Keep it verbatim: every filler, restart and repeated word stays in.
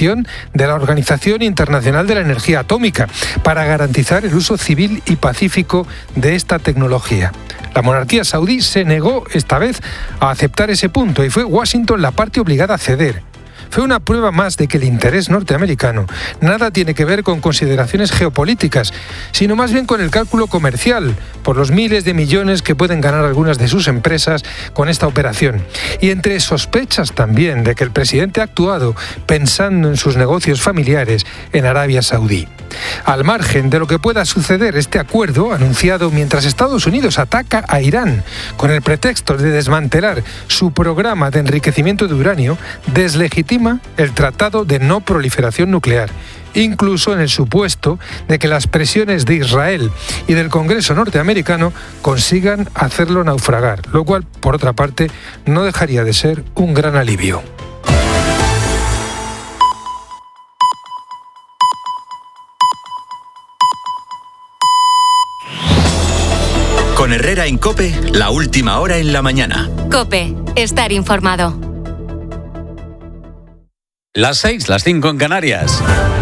creación de la Organización Internacional de la Energía Atómica para garantizar el uso civil y pacífico de esta tecnología. La monarquía saudí se negó esta vez a aceptar ese punto y fue Washington la parte obligada a ceder. Fue una prueba más de que el interés norteamericano nada tiene que ver con consideraciones geopolíticas, sino más bien con el cálculo comercial, por los miles de millones que pueden ganar algunas de sus empresas con esta operación. Y entre sospechas también de que el presidente ha actuado pensando en sus negocios familiares en Arabia Saudí. Al margen de lo que pueda suceder, este acuerdo, anunciado mientras Estados Unidos ataca a Irán con el pretexto de desmantelar su programa de enriquecimiento de uranio, deslegitima el Tratado de No Proliferación Nuclear, incluso en el supuesto de que las presiones de Israel y del Congreso norteamericano consigan hacerlo naufragar, lo cual, por otra parte, no dejaría de ser un gran alivio. Con Herrera en COPE, la última hora en la mañana. COPE, estar informado. Las seis, las cinco en Canarias.